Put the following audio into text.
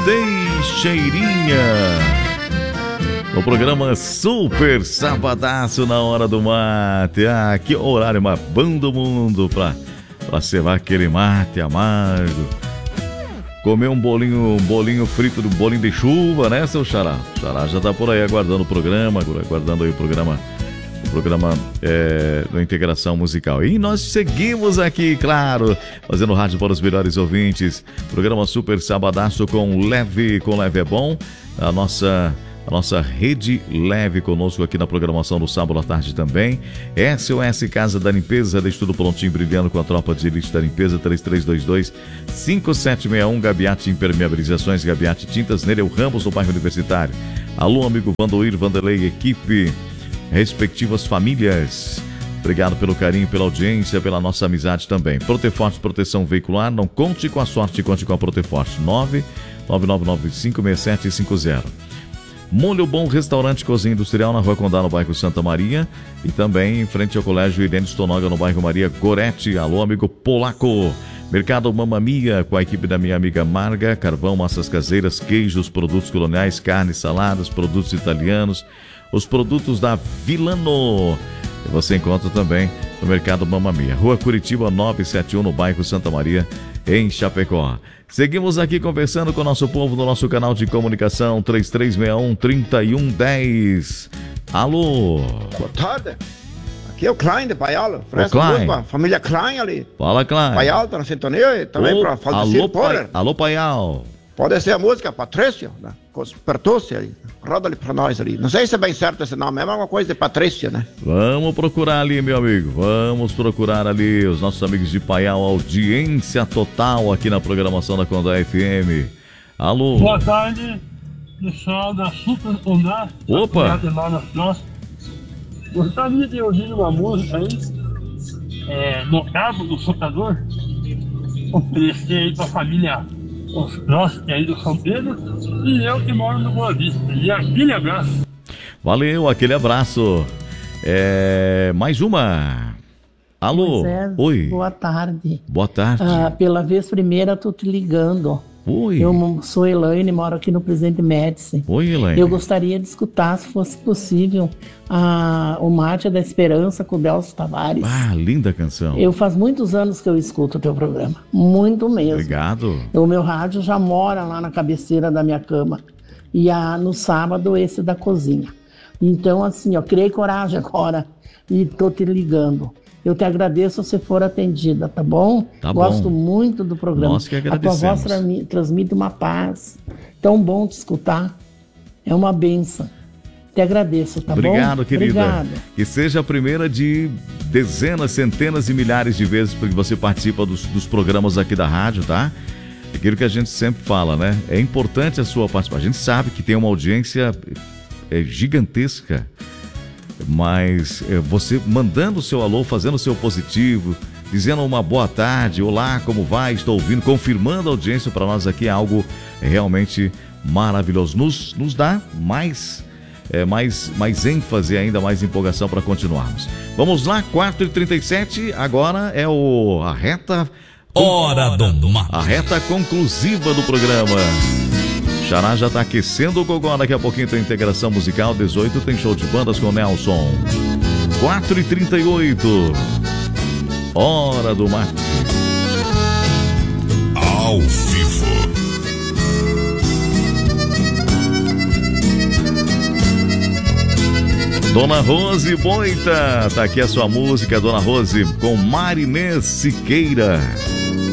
Teixeirinha. O programa Super Sabadaço na hora do mate. Ah, que horário mais bom do mundo pra cevar aquele mate amargo. Comer um bolinho frito, um bolinho de chuva, né, seu Xará? O Xará já tá por aí aguardando o programa, aguardando aí o programa da integração musical. E nós seguimos aqui, claro, fazendo rádio para os melhores ouvintes. Programa Super Sabadaço com Leve é Bom. A nossa rede Leve conosco aqui na programação do sábado à tarde também. SOS Casa da Limpeza, deixa tudo prontinho, brilhando com a tropa de elite da limpeza. 3322-5761. Gabiate Impermeabilizações, Gabiate Tintas, Nereu Ramos, no bairro Universitário. Alô, amigo Vandoir, Vanderlei, equipe, respectivas famílias. Obrigado pelo carinho, pela audiência, pela nossa amizade também. Proteforte Proteção Veicular, não conte com a sorte, conte com a Proteforte. 999956750. Molho Bom Restaurante Cozinha Industrial na Rua Condá, no bairro Santa Maria, e também em frente ao Colégio Irene Stonoga, no bairro Maria Gorete. Alô, amigo Polaco. Mercado Mamma Mia, com a equipe da minha amiga Marga. Carvão, massas caseiras, queijos, produtos coloniais, carnes, saladas, produtos italianos, os produtos da Vilano. Você encontra também no Mercado Mamma Mia, Rua Curitiba 971, no bairro Santa Maria, em Chapecó. Seguimos aqui conversando com o nosso povo no nosso canal de comunicação 3361-3110. Alô? Boa tarde. Aqui é o Klein de Paial. Família Klein ali. Fala, Klein. Paial tá na sintonia também para falecer Porer. Alô, Paial. Pode ser a música Patrícia, né? Pertúcia ali. Roda ali pra nós ali. Não sei se é bem certo esse nome, é uma coisa de Patrícia, né? Vamos procurar ali, meu amigo. Vamos procurar ali os nossos amigos de Paial. Audiência total aqui na programação da Condá FM. Alô? Boa tarde, pessoal da Super Condá. Opa! Gostaria de ouvir uma música aí, no Cabo do Socador. Oferecer aí pra família, nós que é aí do São Pedro, e eu que moro no Boa Vista. E aquele abraço. Valeu, aquele abraço. Mais uma. Alô? Moisés, oi. Boa tarde. Boa tarde. Pela vez primeira, tô te ligando. Oi. Eu sou Elaine, moro aqui no Presidente Médici. Oi, Elaine. Eu gostaria de escutar, se fosse possível, o Mate da Esperança com o Delcio Tavares. Ah, linda canção. Eu faz muitos anos que eu escuto o teu programa. Muito mesmo. Obrigado. O meu rádio já mora lá na cabeceira da minha cama. E no sábado, esse da cozinha. Então, assim, criei coragem agora e tô te ligando. Eu te agradeço se for atendida, tá bom? Tá Gosto bom. muito do programa. Nós que A tua agradecemos. voz transmite uma paz. Tão bom te escutar. É uma benção. Te agradeço, tá Obrigado, bom? querida. Obrigada. Que seja a primeira de dezenas, centenas e milhares de vezes que você participa dos programas aqui da rádio, tá? Aquilo que a gente sempre fala, né? É importante a sua participação. A gente sabe que tem uma audiência gigantesca, mas você mandando o seu alô, fazendo o seu positivo, dizendo uma boa tarde, olá, como vai, estou ouvindo, confirmando a audiência para nós aqui é algo realmente maravilhoso. Nos dá mais ênfase, ainda mais empolgação para continuarmos. Vamos lá, 4h37, agora é a reta... Hora do Mate. A reta conclusiva do programa. Xará já está aquecendo o gogó. Daqui a pouquinho tem integração musical. 18 tem show de bandas com Nelson. 4h38. Hora do Mate. Ao vivo. Dona Rose Boita. Tá aqui a sua música, Dona Rose, com Marinês Siqueira.